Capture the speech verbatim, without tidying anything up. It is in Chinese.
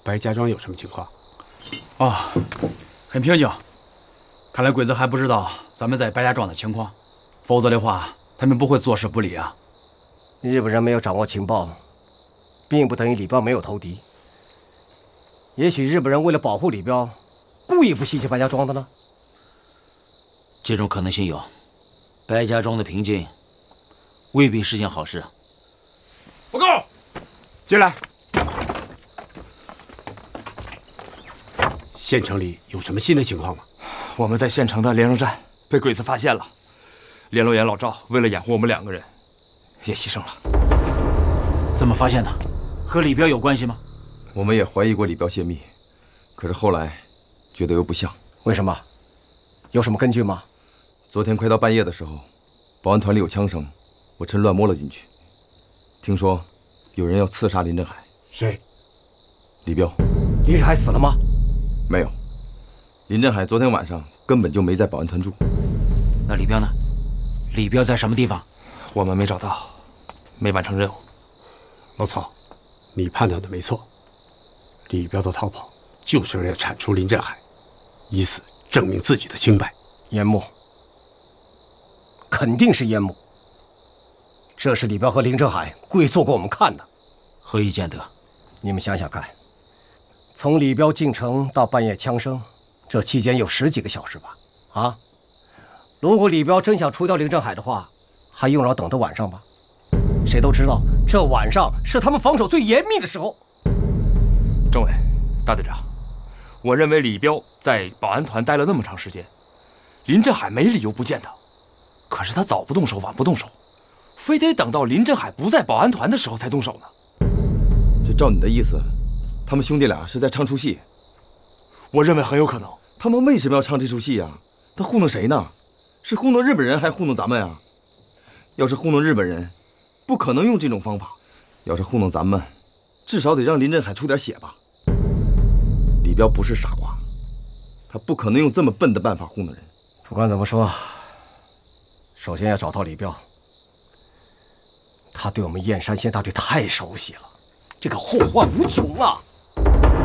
白家庄有什么情况？ 哦，很平静。看来鬼子还不知道咱们在白家庄的情况，否则的话，他们不会坐视不理啊。 日本人没有掌握情报，并不等于李彪没有投敌。也许日本人为了保护李彪，故意不袭击白家庄的呢？ 这种可能性有。白家庄的平静，未必是件好事。 报告， 进来。县城里有什么新的情况吗？ 我们在县城的联络站被鬼子发现了，联络员老赵为了掩护我们两个人，也牺牲了。 怎么发现的？和李彪有关系吗？ 我们也怀疑过李彪泄密，可是后来觉得又不像。 为什么？有什么根据吗？ 昨天快到半夜的时候，保安团里有枪声，我趁乱摸了进去，听说有人要刺杀林振海。 谁？ 李彪。 林振海死了吗？ 没有，林振海昨天晚上根本就没在保安团住。 那李彪呢？李彪在什么地方？ 我们没找到，没完成任务。 老曹，你判断的没错，李彪的逃跑就是为了铲除林振海，以此证明自己的清白。 烟幕，肯定是烟幕。这是李彪和林振海故意做给我们看的。 何以见得？ 你们想想看，从李彪进城到半夜枪声，这期间有十几个小时吧？啊，如果李彪真想除掉林振海的话，还用得着等到晚上吗？谁都知道，这晚上是他们防守最严密的时候。 政委，大队长，我认为李彪在保安团待了那么长时间，林振海没理由不见他。可是他早不动手，晚不动手，非得等到林振海不在保安团的时候才动手呢。 这照你的意思，他们兄弟俩是在唱出戏？ 我认为很有可能。 他们为什么要唱这出戏啊？他糊弄谁呢？是糊弄日本人还糊弄咱们啊？要是糊弄日本人，不可能用这种方法；要是糊弄咱们，至少得让林振海出点血吧。李彪不是傻瓜，他不可能用这么笨的办法糊弄人。 不管怎么说，首先要找到李彪。他对我们燕山县大队太熟悉了，这个后患无穷啊！